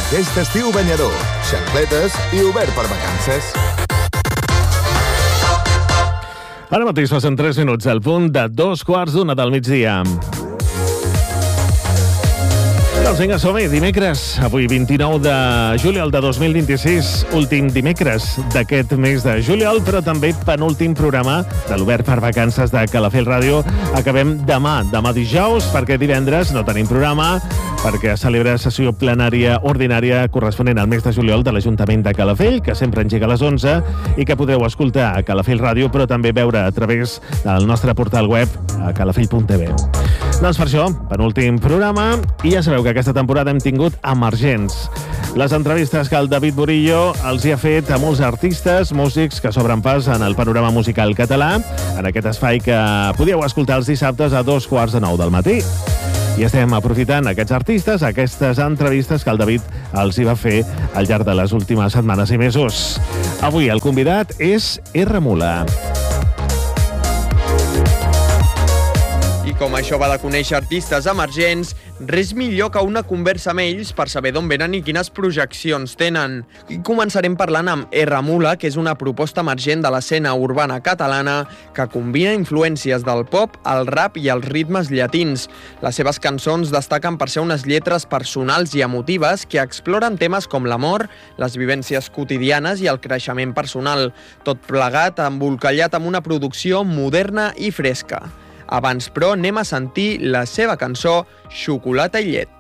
Aquest estiu banyador, xancletes i obert per vacances. Ara mateix passen 3 minuts al punt de 2:15 del migdia. Doncs vinga, som-hi, dimecres, avui 29 de juliol de 2026, últim dimecres d'aquest mes de juliol, però també penúltim programa de l'Obert per Vacances de Calafell Ràdio. Acabem demà dijous, perquè divendres no tenim programa, perquè celebra sessió plenària ordinària corresponent al mes de juliol de l'Ajuntament de Calafell, que sempre engega a les 11 i que podreu escoltar a Calafell Ràdio, però també veure a través del nostre portal web a calafell.tv. Doncs per això, penúltim programa, i ja sabeu que aquesta temporada hem tingut emergents. Les entrevistes que el David Burillo els hi ha fet a molts artistes, músics que s'obren pas en el panorama musical català, en aquest espai que podíeu escoltar els dissabtes a 8:15 del matí. I estem aprofitant aquests artistes, aquestes entrevistes que el David els hi va fer al llarg de les últimes setmanes i mesos. Avui el convidat és R. Mula. I com això va de conèixer artistes emergents, res millor que una conversa amb ells per saber d'on venen i quines projeccions tenen. I començarem parlant amb R. Mula, que és una proposta emergent de l'escena urbana catalana que combina influències del pop, el rap i els ritmes llatins. Les seves cançons destaquen per ser unes lletres personals i emotives que exploren temes com l'amor, les vivències quotidianes i el creixement personal, tot plegat embolcallat amb una producció moderna i fresca. Abans, però, anem a sentir la seva cançó Xocolata i llet.